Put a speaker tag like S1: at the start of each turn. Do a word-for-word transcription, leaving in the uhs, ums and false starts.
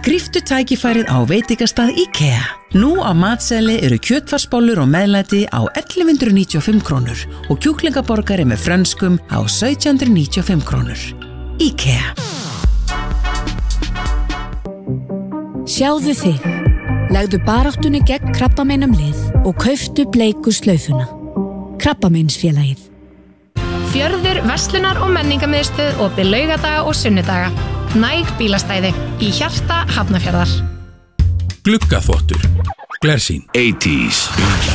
S1: Gríptu tækifærið á veitingastað IKEA. Nú á matseðli eru kjötfarsbollur og meðlæti á ellefu hundruð níutíu og fimm krónur og kjúklingaborgari með frönskum á sautján hundruð níutíu og fimm krónur. IKEA.
S2: Sjáðu þig. Legðu baráttunni gegn krabbameinum lið og kauftu bleiku slaufuna. Krabbameinsfélagið.
S3: Fjörður, verslunar og menningarmiðstöð opið laugardaga og sunnudaga. Næg bílastæði í hjarta Hafnarfjarðar.
S4: Gluggaþvottur. Glersýn.
S5: eighties.